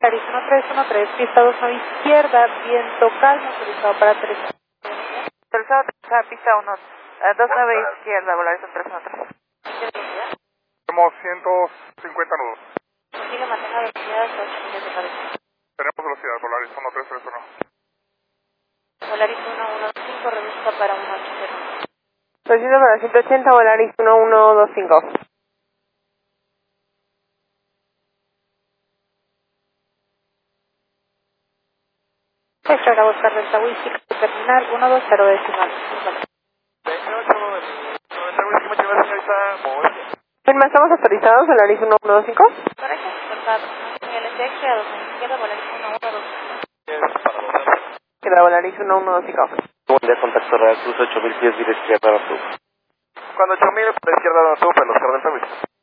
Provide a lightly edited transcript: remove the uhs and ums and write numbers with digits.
Volaris 1313, pista 2 a izquierda, viento calmo, autorizado para 3. Autorizado pista 1, 29 izquierda, Volaris 1313. Tenemos 150 nudos. Sigue mantener velocidad hasta 8 millas de cabeza. Tenemos velocidad, Volaris 1331. Volaris 1125, reduzca para 180. Solicito para 180, Volaris 1125. Extra para buscar Delta Whisky, terminal 120 decimal. ¿Firma, estamos autorizados, Volaris 1125? Correcto, cortado. Señales de extra, 2 a izquierda, Volaris 1125. Queda Volaris 1125. Buen día, contacto real, cruce 8000 pies, vía izquierda, Arturo. Cuando 8000 por la izquierda, no, pero los Delta Whisky.